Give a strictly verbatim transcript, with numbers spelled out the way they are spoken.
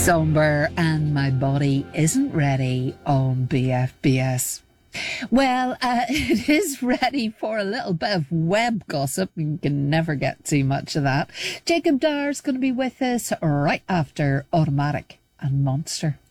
Somber and My Body Isn't Ready on B F B S. Well, uh, it is ready for a little bit of web gossip. You can never get too much of that. Jacob Dowers going to be with us right after Automatic and Monster.